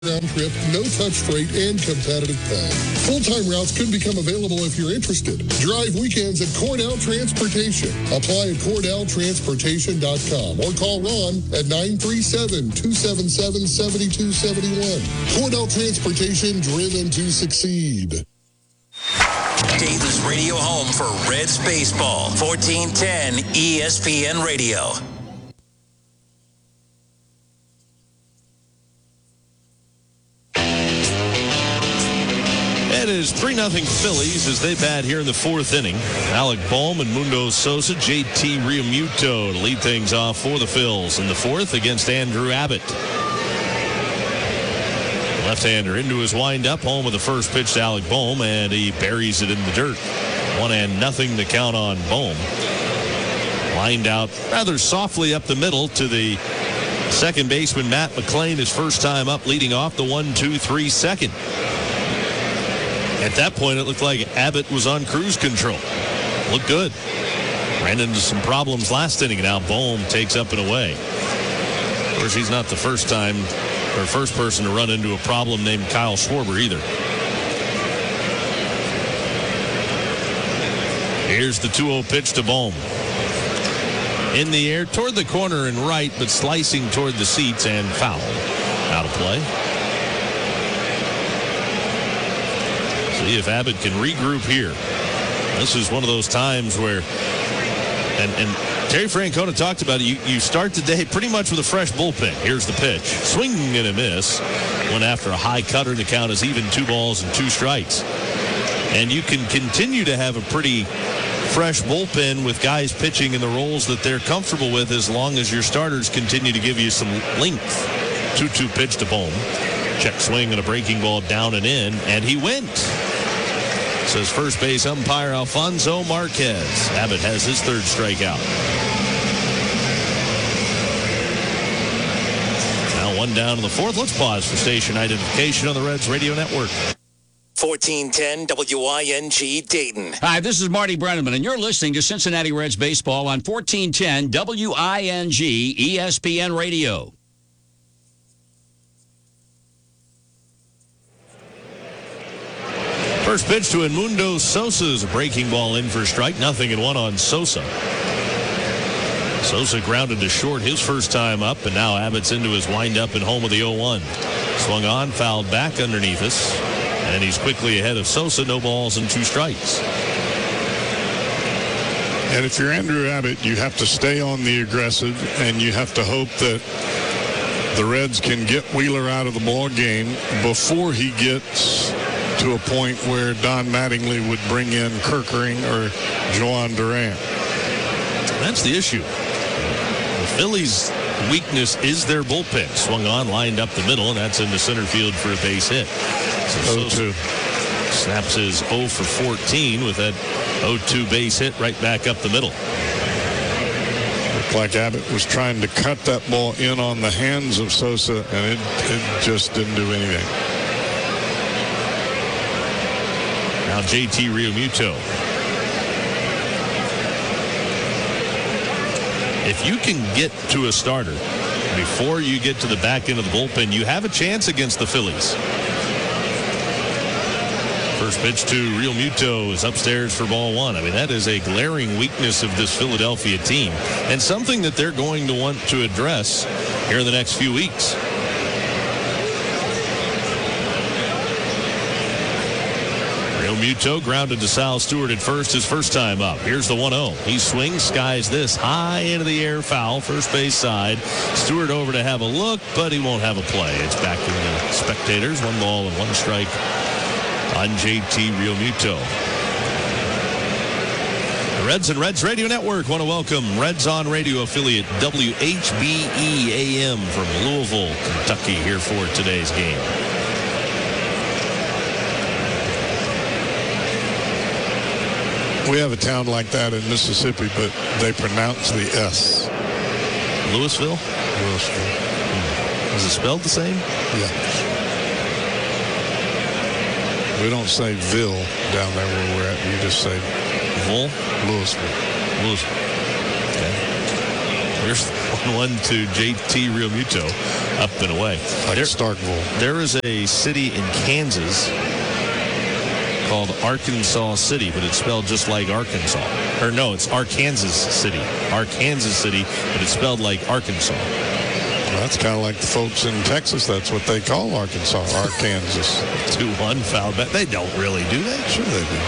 round trip, no-touch freight, and competitive pay. Full-time routes could become available if you're interested. Drive weekends at Cornell Transportation. Apply at CornellTransportation.com or call Ron at 937-277-7271. Cornell Transportation, driven to succeed. Dayton's radio home for Reds baseball. 1410 ESPN Radio. It is 3-0 Phillies as they bat here in the fourth inning. Alec Bohm and Mundo Sosa, JT Realmuto to lead things off for the Phils in the fourth against Andrew Abbott. Left-hander into his windup, home with the first pitch to Alec Bohm, and he buries it in the dirt. 1-0 to count on Bohm. Lined out rather softly up the middle to the second baseman, Matt McLean, his first time up, leading off the 1-2-3 second. At that point, it looked like Abbott was on cruise control. Looked good. Ran into some problems last inning. Now Bohm takes up and away. Of course, he's not the first person to run into a problem named Kyle Schwarber either. Here's the 2-0 pitch to Bohm. In the air toward the corner and right, but slicing toward the seats and foul. Out of play. See if Abbott can regroup here. This is one of those times where, and Terry Francona talked about it, you start the day pretty much with a fresh bullpen. Here's the pitch. Swing and a miss. Went after a high cutter. The count is even 2 balls and 2 strikes. And you can continue to have a pretty fresh bullpen with guys pitching in the roles that they're comfortable with as long as your starters continue to give you some length. 2-2 pitch to Bohm. Check swing and a breaking ball down and in, and he went. Says first base umpire Alfonso Marquez. Abbott has his third strikeout. Now 1 down in the fourth. Let's pause for station identification on the Reds Radio Network. 1410 WING Dayton. Hi, this is Marty Brenneman, and you're listening to Cincinnati Reds Baseball on 1410 WING ESPN Radio. First pitch to Mundo Sosa is a breaking ball in for strike. 0-1 on Sosa. Sosa grounded to short his first time up, and now Abbott's into his windup and home of the 0-1. Swung on, fouled back underneath us, and he's quickly ahead of Sosa. No balls and 2 strikes. And if you're Andrew Abbott, you have to stay on the aggressive, and you have to hope that the Reds can get Wheeler out of the ball game before he gets to a point where Don Mattingly would bring in Kerkering or Joan Duran. That's the issue. The Phillies' weakness is their bullpen. Swung on, lined up the middle, and that's into center field for a base hit. So Sosa snaps his 0 for 14 with that 0-2 base hit right back up the middle. Looked like Abbott was trying to cut that ball in on the hands of Sosa, and it just didn't do anything. Now JT Realmuto. If you can get to a starter before you get to the back end of the bullpen, you have a chance against the Phillies. First pitch to Realmuto is upstairs for ball 1. I mean, that is a glaring weakness of this Philadelphia team, and something that they're going to want to address here in the next few weeks. Realmuto grounded to Sal Stewart at first, his first time up. Here's the 1-0. He swings, skies this high into the air, foul, first base side. Stewart over to have a look, but he won't have a play. It's back to the spectators. 1 ball and 1 strike on JT Realmuto. The Reds and Reds Radio Network want to welcome Reds on Radio affiliate WHBE AM from Louisville, Kentucky, here for today's game. We have a town like that in Mississippi, but they pronounce the S. Louisville? Louisville. Is it spelled the same? Yeah. We don't say Ville down there where we're at. You just say Vol? Louisville. Louisville. Okay. Here's 1-1 to JT Realmuto, up and away. Like Starkville. There is a city in Kansas called Arkansas City, but it's spelled just like Arkansas. Or no, it's Arkansas City. Arkansas City, but it's spelled like Arkansas. Well, that's kind of like the folks in Texas. That's what they call Arkansas, Arkansas. 2-1 foul back. They don't really, do they? Sure they do.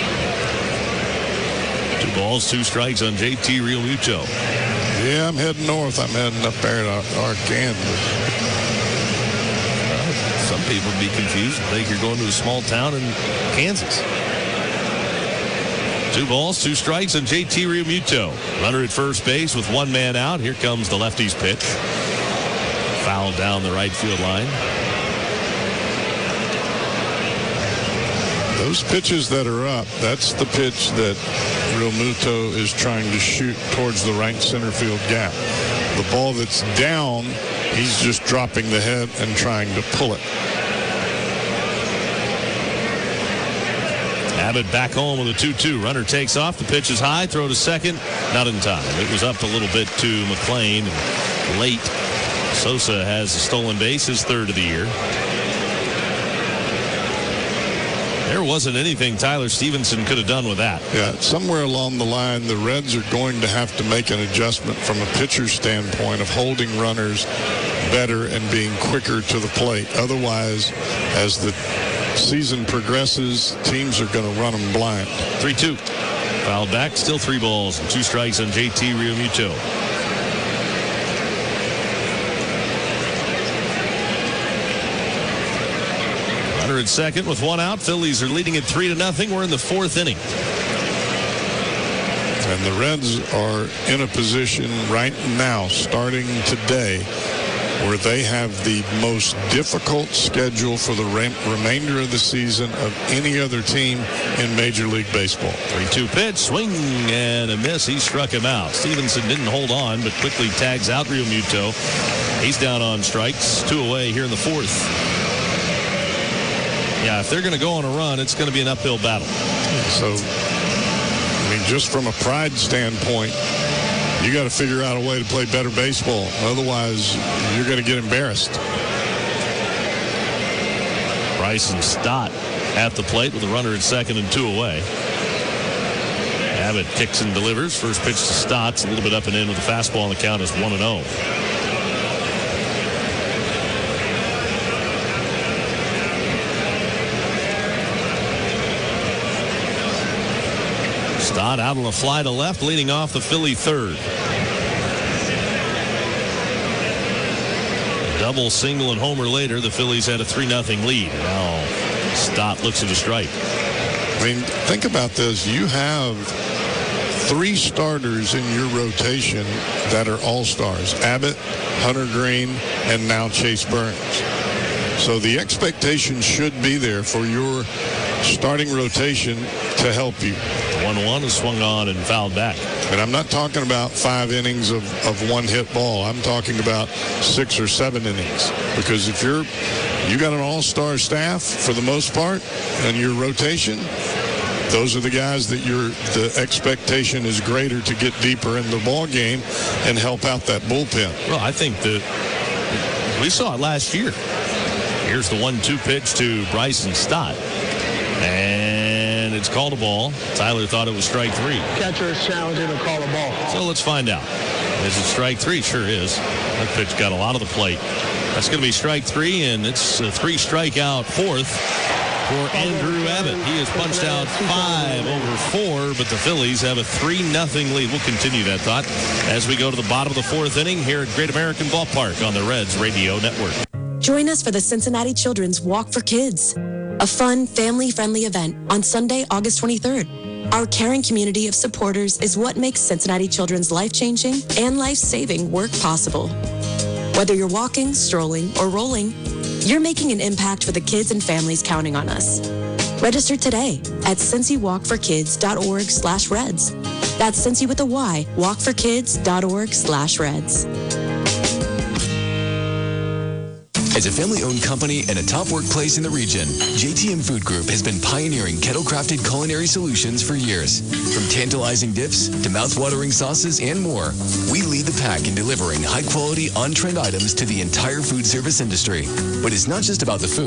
2 balls, 2 strikes on JT Realmuto. Yeah, I'm heading north. I'm heading up there to Arkansas. Some people would be confused. I think you're going to a small town in Kansas. 2 balls, 2 strikes on JT Realmuto. Runner at first base with 1 man out. Here comes the lefty's pitch. Foul down the right field line. Those pitches that are up, that's the pitch that Realmuto is trying to shoot towards the right center field gap. The ball that's down, he's just dropping the head and trying to pull it. Abbott back home with a 2-2. Runner takes off. The pitch is high. Throw to second. Not in time. It was up a little bit to McLean. And late. Sosa has a stolen base, his 3rd of the year. There wasn't anything Tyler Stevenson could have done with that. Yeah, somewhere along the line, the Reds are going to have to make an adjustment from a pitcher's standpoint of holding runners better and being quicker to the plate. Otherwise, as the season progresses, teams are going to run them blind. 3-2. Fouled back. Still 3 balls and 2 strikes on JT Realmuto. Runner at second with 1 out. Phillies are leading it 3-0. We're in the 4th inning. And the Reds are in a position right now, starting today, where they have the most difficult schedule for the remainder of the season of any other team in Major League Baseball. 3-2 pitch, swing and a miss. He struck him out. Stevenson didn't hold on, but quickly tags out Realmuto. He's down on strikes. 2 away here in the 4th. Yeah, if they're going to go on a run, it's going to be an uphill battle. So, I mean, just from a pride standpoint, you got to figure out a way to play better baseball. Otherwise, you're going to get embarrassed. Bryson Stott at the plate with a runner at second and 2 away. Abbott kicks and delivers. First pitch to Stott's a little bit up and in with a fastball, and the count is 1-0. Stott out on a fly to left, leading off the Philly 3rd. Double, single, and homer later, the Phillies had a 3-0 lead. Now Stott looks at a strike. I mean, think about this. You have 3 starters in your rotation that are all-stars. Abbott, Hunter Green, and now Chase Burns. So the expectation should be there for your starting rotation to help you. 1-1 is swung on and fouled back. And I'm not talking about 5 innings of 1-hit ball. I'm talking about 6 or 7 innings. Because if you got an all-star staff for the most part, and your rotation, those are the guys that the expectation is greater to get deeper in the ball game and help out that bullpen. Well, I think that we saw it last year. Here's the 1-2 pitch to Bryson Stott. And it's called a ball. Tyler thought it was strike 3. Catcher is challenging to call a ball. So let's find out. Is it strike 3? Sure is. That pitch got a lot of the plate. That's going to be strike 3, and it's a 3 strikeout 4th for Andrew Abbott. He has punched out 5 over 4, but the Phillies have a 3-0 lead. We'll continue that thought as we go to the bottom of the 4th inning here at Great American Ballpark on the Reds Radio Network. Join us for the Cincinnati Children's Walk for Kids, a fun, family-friendly event on Sunday, August 23rd. Our caring community of supporters is what makes Cincinnati Children's life-changing and life-saving work possible. Whether you're walking, strolling, or rolling, you're making an impact for the kids and families counting on us. Register today at CincyWalkForKids.org/Reds. That's Cincy with a Y, walkforkids.org/Reds. As a family-owned company and a top workplace in the region, JTM Food Group has been pioneering kettle-crafted culinary solutions for years. From tantalizing dips to mouth-watering sauces and more, we lead the pack in delivering high-quality, on-trend items to the entire food service industry. But it's not just about the food.